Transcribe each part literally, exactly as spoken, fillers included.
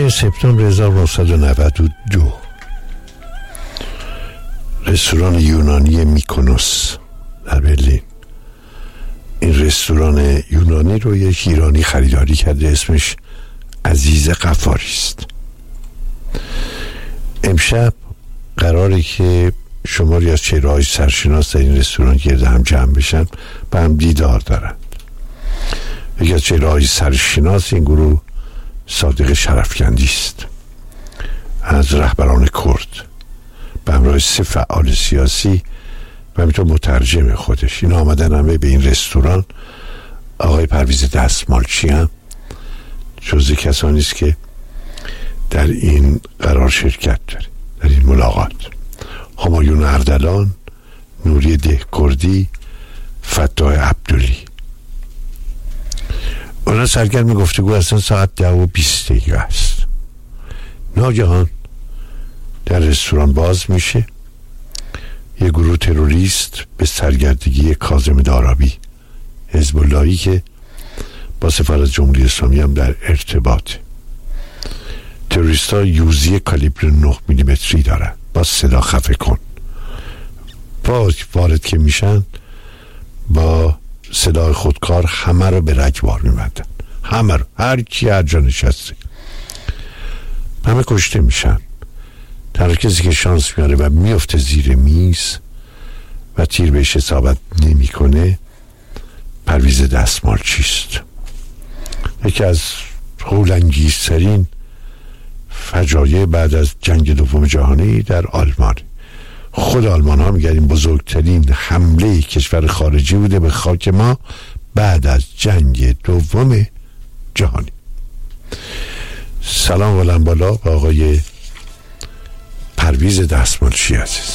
هفدهم سپتامبر هزار و نهصد و نود و دو رستوران یونانی میکونوس در برلین، این رستوران یونانی رو یک ایرانی خریداری کرده، اسمش عزیز غفاری است. امشب قراره که شماری از چهره‌های سرشناس در این رستوران گرد هم جمع بشن، به هم دیدار دارند. یکی از چهره‌های سرشناس این گروه صادق شرفکندی است، از رهبران کرد، به همراه سه فعال سیاسی و همینطور مترجم خودش. این آمدن همه به این رستوران. آقای پرویز دستمالچی هم جزء کسانی است که در این قرار شرکت داره، در این ملاقات. همایون اردلان، نوری دهکردی، فتاح عبدلی. اونا سرگرم گفتگو هستن. ساعت ده و بیست دقیقه است. ناگهان در رستوران باز میشه. یه گروه تروریست به سرگردگی کاظم دارابی، حزب اللهی که با سفارت جمهوری اسلامی هم در ارتباط. تروریست ها یوزی کالیبر نه میلیمتری دارن، با صدا خفه کن. با وارد که میشن با صدای خودکار همه رو به رگبار میبندن، همه رو، هر کی هر جا نشسته. همه کشته میشن. تنها کسی که شانس میاره و میفته زیر میز و تیر بهش اصابت نمیکنه پرویز دستمالچی است. یکی از هولانگیزترین فجایع بعد از جنگ دوم جهانی در آلمان. خود آلمان ها میگن این بزرگترین حمله کشور خارجی بوده به خاک ما بعد از جنگ دوم جهانی. سلام بلند بالا به آقای پرویز دستمالچی عزیز.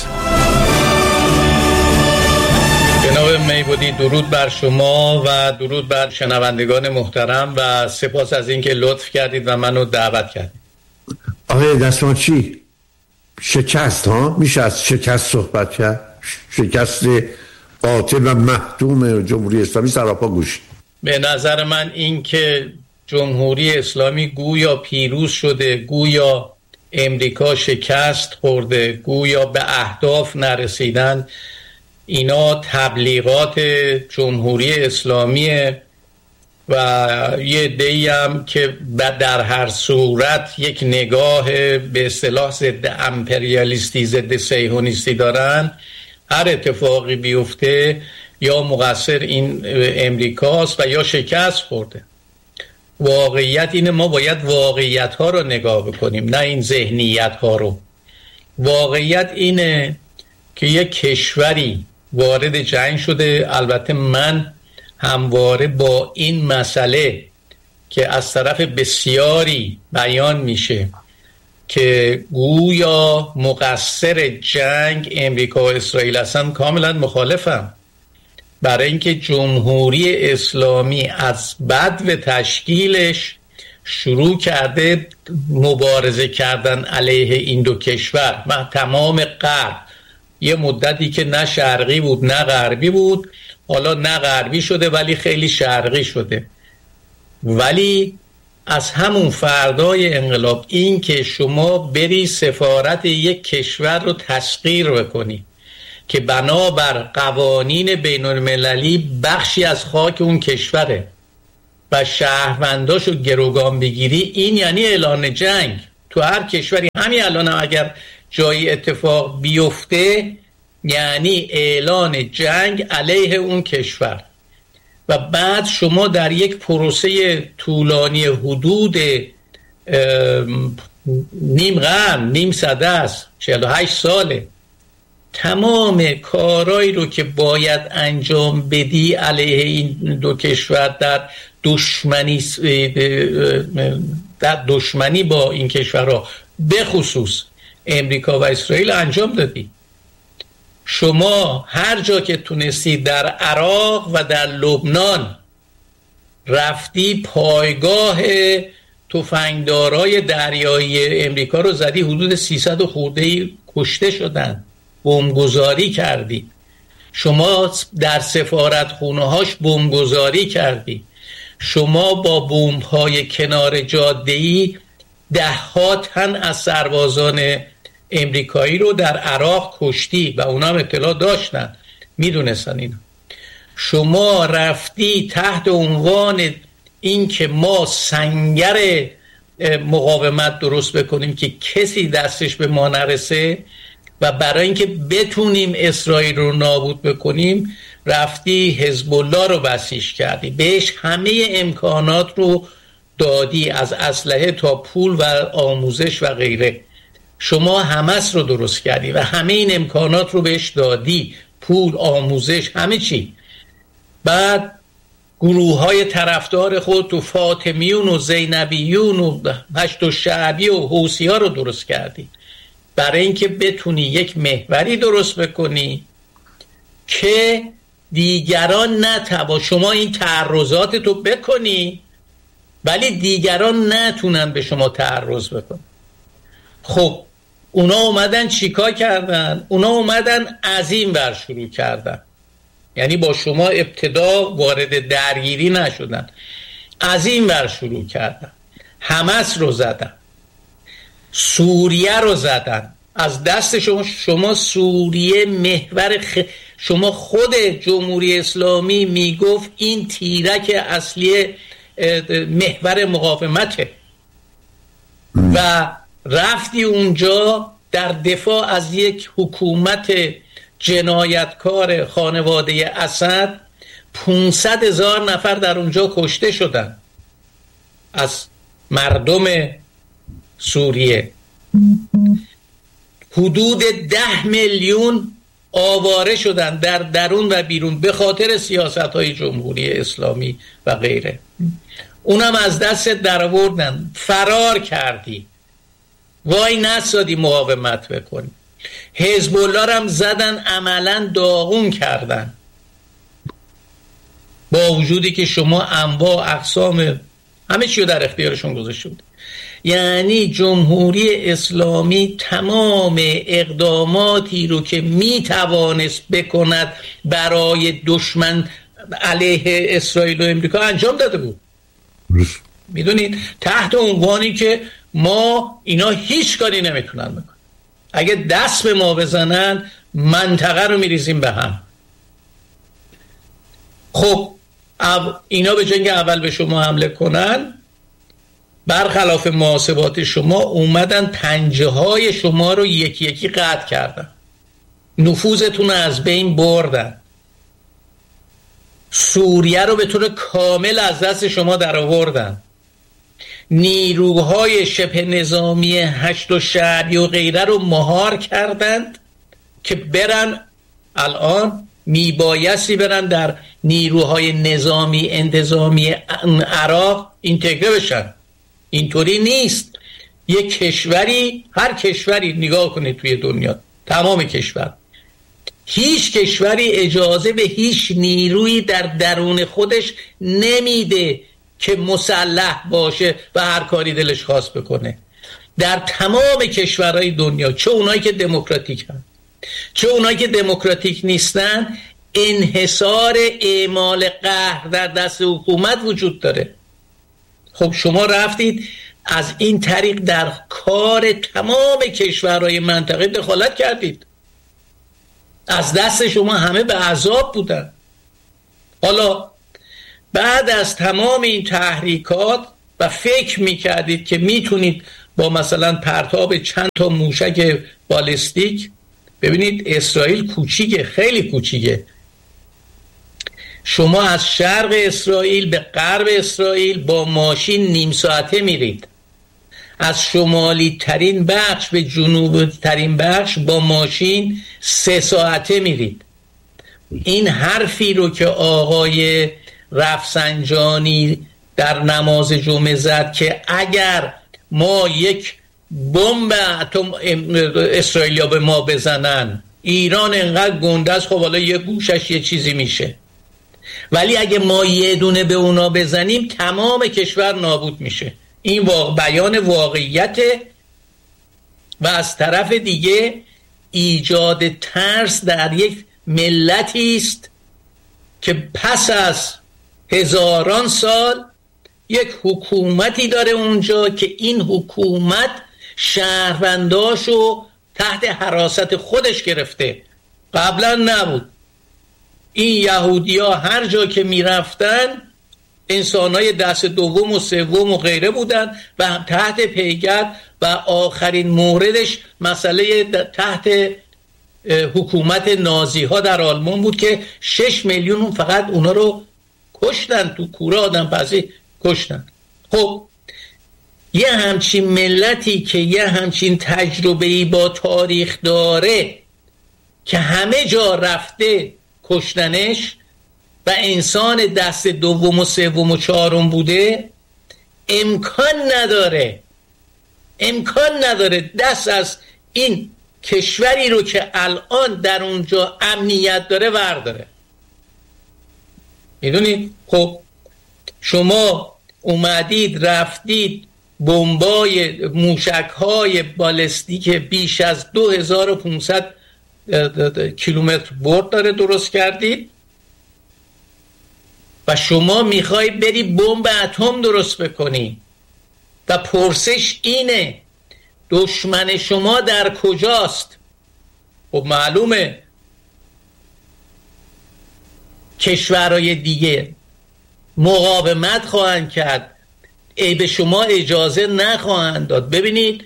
جناب میبودی، درود بر شما و درود بر شنوندگان محترم و سپاس از اینکه لطف کردید و منو دعوت کردید. آقای دستمالچی، شکست ها میشه از شکست صحبت کرد؟ شکست قاطع و محتوم جمهوری اسلامی سراپا گوش. به نظر من این که جمهوری اسلامی گویا پیروز شده، گویا امریکا شکست خورده، گویا به اهداف نرسیدن، اینا تبلیغات جمهوری اسلامیه و یه عده‌ای هم که در هر صورت یک نگاه به اصطلاح ضد امپریالیستی، ضد صهیونیستی دارن. هر اتفاقی بیفته یا مقصر این امریکاست و یا شکست خورده. واقعیت اینه، ما باید واقعیت ها رو نگاه بکنیم، نه این ذهنیت ها رو. واقعیت اینه که یک کشوری وارد جنگ شده. البته من همواره با این مسئله که از طرف بسیاری بیان میشه که گویا مقصر جنگ امریکا و اسرائیل هستن کاملا مخالفم. برای اینکه جمهوری اسلامی از بدو تشکیلش شروع کرده مبارزه کردن علیه این دو کشور. من تمام غرب، یه مدتی که نه شرقی بود نه غربی بود، حالا نه غربی شده ولی خیلی شرقی شده. ولی از همون فردای انقلاب این که شما بری سفارت یک کشور رو تسخیر بکنی که بنابر قوانین بین المللی بخشی از خاک اون کشوره و شهرونداشو گروگان بگیری، این یعنی اعلان جنگ تو هر کشوری. همین الان اگر جایی اتفاق بیفته یعنی اعلان جنگ علیه اون کشور. و بعد شما در یک پروسه طولانی حدود نیم قرن، نیم سده است، چهل و هشت ساله، تمام کارهایی رو که باید انجام بدی علیه این دو کشور در دشمنی در دشمنی با این کشورها، به خصوص امریکا و اسرائیل، انجام دادی. شما هر جا که تونستی در عراق و در لبنان رفتی پایگاه تفنگدارای دریایی امریکا رو زدی، حدود سیصد خورده کشته شدن، بمبگذاری کردی. شما در سفارت خونه هاش بمبگذاری کردی. شما با بمب‌های کنار جاده‌ای ده ها تن از سربازان امریکایی رو در عراق کشتی و اونا هم اطلاع داشتن، میدونستن اینو. شما رفتی تحت عنوان این که ما سنگر مقاومت درست بکنیم که کسی دستش به ما نرسه و برای اینکه بتونیم اسرائیل رو نابود بکنیم رفتی حزب الله رو بسیج کردی، بهش همه امکانات رو دادی، از اسلحه تا پول و آموزش و غیره. شما حماس رو درست کردی و همه این امکانات رو بهش دادی، پول، آموزش، همه چی. بعد گروه های طرفدار خود تو فاطمیون و زینبیون و هشت و شعبی و حوثی ها رو درست کردی برای اینکه بتونی یک محوری درست بکنی که دیگران نتوا شما این تعرضات تو بکنی ولی دیگران نتونن به شما تعرض بکنن. خب اونا اومدن چیکار کردن؟ اونا اومدن از این ور شروع کردن، یعنی با شما ابتدا وارد درگیری نشدن، از این ور شروع کردن، حماس رو زدن، سوریه رو زدن، از دست شما شما سوریه محور خ... شما خود جمهوری اسلامی میگفت این تیرک اصلی محور مقاومته و رفتی اونجا در دفاع از یک حکومت جنایتکار خانواده اسد. پونصد هزار نفر در اونجا کشته شدن از مردم سوریه، حدود ده میلیون آواره شدن در درون و بیرون به خاطر سیاست‌های جمهوری اسلامی و غیره. اونم از دست درآوردن، فرار کردی، وای نسادی مقاومت بکنی. حزب الله هم زدن، عملا داغون کردن، با وجودی که شما انواع اقسام همه چی رو در اختیارشون گذاشته بود. یعنی جمهوری اسلامی تمام اقداماتی رو که می توانست بکند برای دشمن علیه اسرائیل و امریکا انجام داده بود. میدونید تحت عنوانی که ما اینا هیچ کاری نمیتونن بکنن، اگه دست به ما بزنن منطقه رو میریزیم به هم. خب اینا به جنگ اول به شما حمله کنن، برخلاف محاسبات شما اومدن پنجه های شما رو یکی یکی قطع کردن، نفوذتون رو از بین بردن، سوریه رو به طور کامل از دست شما در آوردن، نیروهای شبه نظامی هشت و شعبی و غیره رو مهار کردند که برن، الان میبایستی برن در نیروهای نظامی انتظامی عراق اینتگره بشن. اینطوری نیست. یک کشوری، هر کشوری نگاه کنید توی دنیا، تمام کشور، هیچ کشوری اجازه به هیچ نیرویی در درون خودش نمیده که مسلح باشه و هر کاری دلش خواست بکنه. در تمام کشورهای دنیا، چه اونایی که دموکراتیک هستن چه اونایی که دموکراتیک نیستن، انحصار اعمال قهر در دست حکومت وجود داره. خب شما رفتید از این طریق در کار تمام کشورهای منطقه دخالت کردید، از دست شما همه به عذاب بودن. حالا بعد از تمام این تحریکات و فکر میکردید که میتونید با مثلا پرتاب چند تا موشک بالستیک، ببینید اسرائیل کوچیکه، خیلی کوچیکه، شما از شرق اسرائیل به غرب اسرائیل با ماشین نیم ساعته میرید، از شمالی ترین بخش به جنوبی ترین بخش با ماشین سه ساعته میرید. این حرفی رو که آقای رفسنجانی در نماز جمعه زد که اگر ما یک بمب اتم اسرائیلیا به ما بزنن، ایران انقدر گنده است، خب حالا یه گوشش یه چیزی میشه، ولی اگه ما یه دونه به اونا بزنیم تمام کشور نابود میشه. این واقع بیان واقعیت و از طرف دیگه ایجاد ترس در یک ملتی است که پس از هزاران سال یک حکومتی داره اونجا که این حکومت شهرونداشو تحت حراست خودش گرفته، قبلا نبود. این یهودی ها هر جا که می رفتن انسانای دست دوم و سوم و غیره بودن و تحت پیگرد، و آخرین موردش مسئله تحت حکومت نازی ها در آلمان بود که شش میلیون فقط اونا رو کشتن، تو کوره آدم پسی کشتن. خب یه همچین ملتی که یه همچین تجربه‌ای با تاریخ داره که همه جا رفته کشتنش و انسان دست دوم و سوم و چهارم بوده، امکان نداره امکان نداره دست از این کشوری رو که الان در اونجا امنیت داره ورداره. میدونید؟ خب شما اومدید رفتید بمبای موشک‌های بالستیک بیش از دو هزار و پانصد کیلومتر برد داره درست کردید و شما میخوای بری بمب اتم درست بکنی و پرسش اینه دشمن شما در کجاست؟ خب معلومه کشورهای دیگه مقاومت خواهند کرد، ای به شما اجازه نخواهند داد. ببینید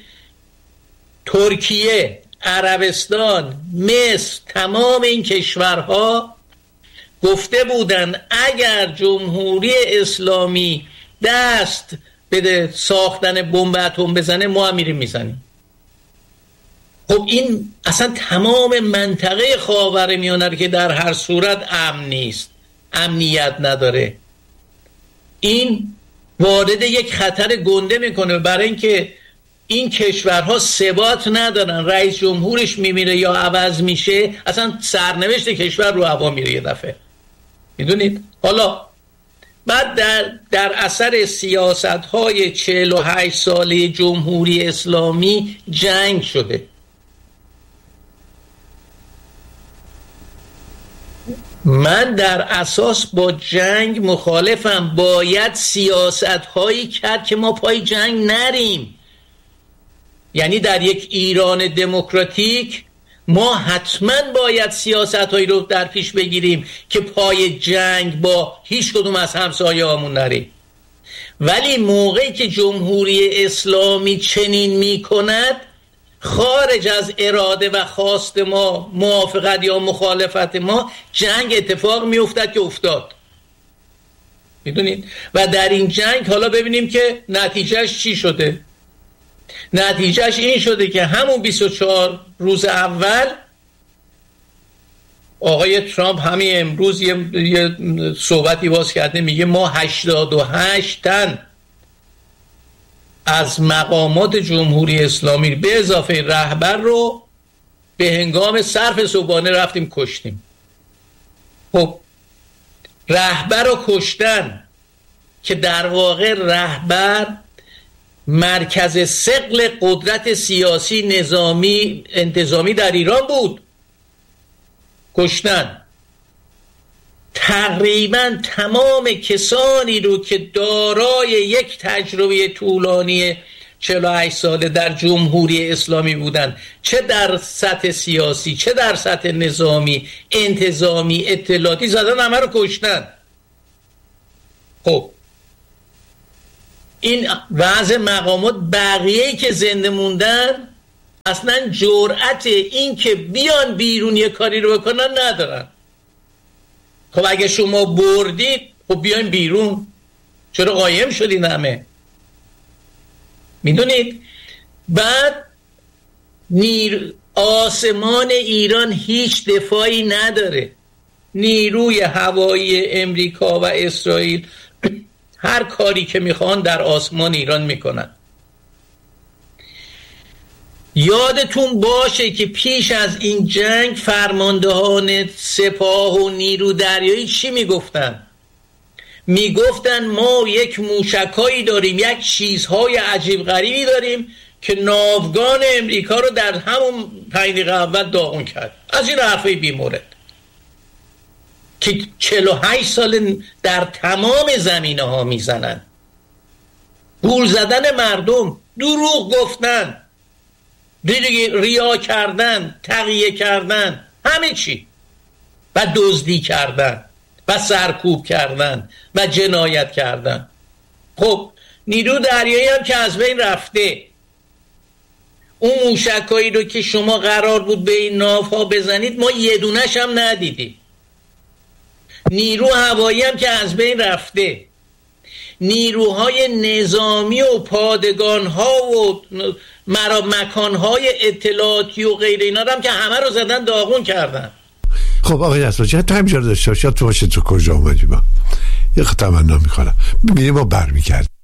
ترکیه، عربستان، مصر، تمام این کشورها گفته بودن اگر جمهوری اسلامی دست به ساختن بمب اتم بزنه ما هم میریم میزنیم. خب این اصلا تمام منطقه خاورمیانه رو که در هر صورت امن نیست، امنیت نداره، این وارد یک خطر گنده میکنه. برای اینکه این کشورها ثبات ندارن، رئیس جمهورش میمیره یا عوض میشه، اصلا سرنوشت کشور رو هوا میره یه دفعه. میدونید؟ حالا بعد در, در اثر سیاست های چهل و هشت ساله جمهوری اسلامی جنگ شده. من در اساس با جنگ مخالفم. باید سیاست هایی کرد که ما پای جنگ نریم. یعنی در یک ایران دموکراتیک ما حتما باید سیاست هایی رو در پیش بگیریم که پای جنگ با هیچ کدوم از همسایه هامون نریم. ولی موقعی که جمهوری اسلامی چنین می کند، خارج از اراده و خواست ما، موافقت یا مخالفت ما، جنگ اتفاق می افتد که افتاد. میدونید؟ و در این جنگ حالا ببینیم که نتیجهش چی شده. نتیجهش این شده که همون بیست و چهار روز اول آقای ترامپ همین امروز یه, یه صحبتی باز کرده، میگه ما هشتاد و هشت تن از مقامات جمهوری اسلامی به اضافه رهبر رو به هنگام صرف صبحانه رفتیم کشتیم. خب رهبر رو کشتن که در واقع رهبر مرکز ثقل قدرت سیاسی نظامی انتظامی در ایران بود، کشتن. تقریبا تمام کسانی رو که دارای یک تجربه طولانی چهل و هشت ساله در جمهوری اسلامی بودن، چه در سطح سیاسی چه در سطح نظامی، انتظامی، اطلاعاتی، زدن همه رو کشتن. خب این وضع مقامات، بقیه‌ای که زنده موندن اصلا جرأت این که بیان بیرون یه کاری رو بکنن ندارن. خب اگه شما بردید خب بیاین بیرون، چرا قایم شدین همه؟ میدونید؟ بعد نیر آسمان ایران هیچ دفاعی نداره. نیروی هوایی امریکا و اسرائیل هر کاری که میخوان در آسمان ایران میکنن. یادتون باشه که پیش از این جنگ فرماندهان سپاه و نیرو دریایی چی میگفتن؟ میگفتن ما یک موشکایی داریم، یک چیزهای عجیب غریبی داریم که ناوگان امریکا رو در همون پنج دقیقه اول داغون کرد. از این حرفای بیمورد که چهل و هشت سال در تمام زمینه ها میزنن. گول زدن مردم، دروغ گفتن، ریا کردن، تقیه کردن، همه چی، و دزدی کردن و سرکوب کردن و جنایت کردن. خب نیرو دریایی هم که از بین رفته، اون موشکایی رو که شما قرار بود به این ناوها بزنید ما یه دونش هم ندیدیم. نیرو هوایی هم که از بین رفته، نیروهای نظامی و پادگانها و مرا مکانهای اطلاعاتی و غیر اینا هم که همه رو زدن داغون کردن. خب آقای اسراجی حتی همینجا داشته باشید تو باشه تو کجا اومدی؟ با یه تمنا میکنم ببینیم ما برمیگردیم.